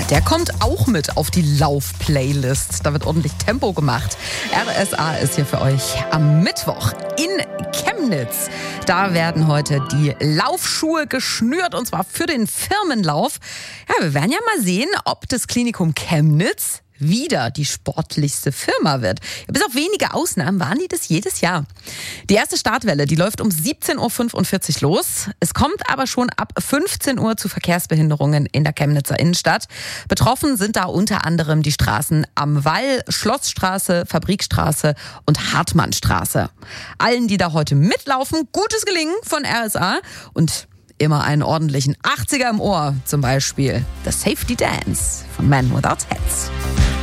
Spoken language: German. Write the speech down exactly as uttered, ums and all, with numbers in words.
der kommt auch mit auf die Lauf-Playlist. Da wird ordentlich Tempo gemacht. R S A ist hier für euch am Mittwoch in Chemnitz. Da werden heute die Laufschuhe geschnürt und zwar für den Firmenlauf. Ja, wir werden ja mal sehen, ob das Klinikum Chemnitz wieder die sportlichste Firma wird. Bis auf wenige Ausnahmen waren die das jedes Jahr. Die erste Startwelle, die läuft um siebzehn Uhr fünfundvierzig los. Es kommt aber schon ab fünfzehn Uhr zu Verkehrsbehinderungen in der Chemnitzer Innenstadt. Betroffen sind da unter anderem die Straßen Am Wall, Schlossstraße, Fabrikstraße und Hartmannstraße. Allen, die da heute mitlaufen, gutes Gelingen von R S A und immer einen ordentlichen achtziger im Ohr, zum Beispiel The Safety Dance von Man Without Hats.